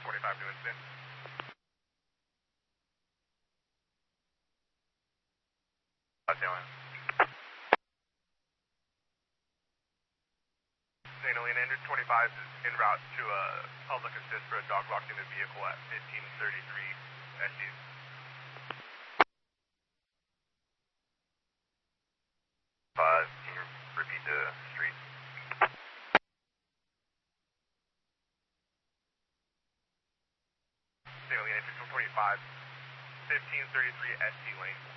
25 to Winston. Tailing. St. Helena 125 is en route to public assist for a dog locked in a vehicle at 1533 SE. Can you repeat the street? St. Helena 125, 1533 SC lane.